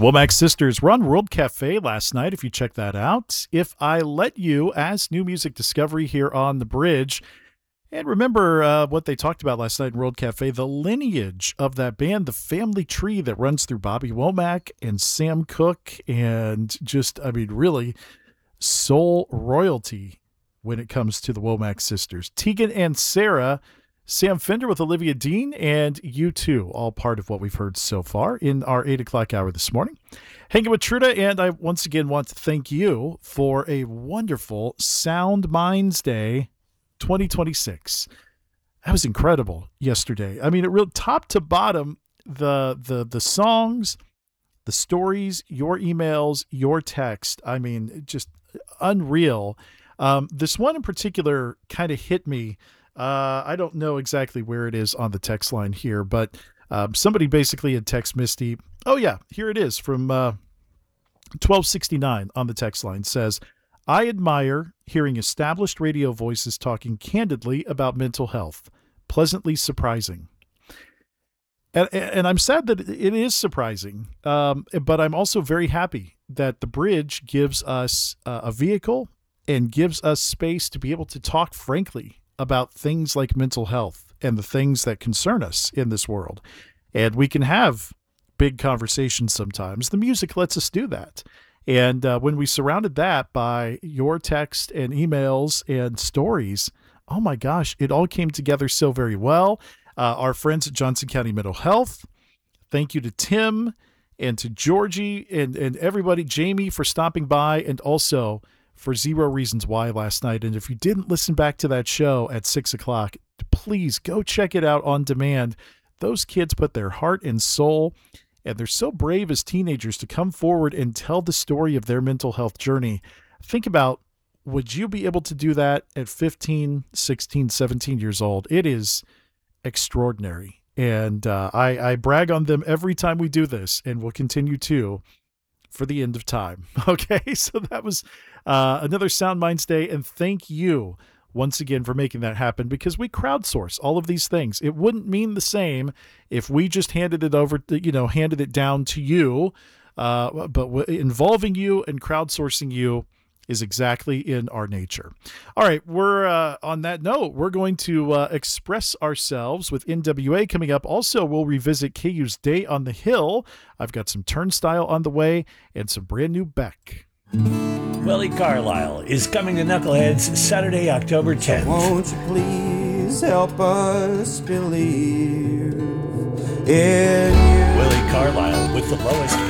Womack Sisters were on World Cafe last night, if you check that out. If I Let You, as new music discovery here on The Bridge. And remember what they talked about last night in World Cafe, the lineage of that band, the family tree that runs through Bobby Womack and Sam Cooke, and just, I mean, really soul royalty when it comes to the Womack Sisters. Tegan and Sarah, Sam Fender with Olivia Dean, and U2, all part of what we've heard so far in our 8 o'clock hour this morning. Hanging with Truda, and I once again want to thank you for a wonderful Sound Minds Day 2026. That was incredible yesterday. I mean, it real top to bottom, the songs, the stories, your emails, your text. I mean, just unreal. This one in particular kind of hit me. I don't know exactly where it is on the text line here, but somebody basically had text Misty. Oh yeah, here it is from 1269 on the text line. Says, I admire hearing established radio voices talking candidly about mental health. Pleasantly surprising. And I'm sad that it is surprising, but I'm also very happy that The Bridge gives us a vehicle and gives us space to be able to talk frankly about things like mental health and the things that concern us in this world. And we can have big conversations sometimes. The music lets us do that. And when we surrounded that by your text and emails and stories, oh my gosh, it all came together so very well. Our friends at Johnson County Mental Health, thank you to Tim and to Georgie and everybody, Jamie, for stopping by, and also for Zero Reasons Why last night. And if you didn't listen back to that show at 6 o'clock, please go check it out on demand. Those kids put their heart and soul, and they're so brave as teenagers to come forward and tell the story of their mental health journey. Think about, would you be able to do that at 15, 16, 17 years old? It is extraordinary. And I brag on them every time we do this, and will continue to for the end of time. Okay, so that was another Sound Minds Day, and thank you once again for making that happen, because we crowdsource all of these things. It wouldn't mean the same if we just handed it over, handed it down to you, but involving you and crowdsourcing you is exactly in our nature. All right, we're on that note, we're going to express ourselves with NWA coming up. Also, we'll revisit KU's Day on the Hill. I've got some Turnstile on the way and some brand new Beck. Willie Carlisle is coming to Knuckleheads Saturday, October 10th. Won't you please help us believe in you? Willie Carlisle with the lowest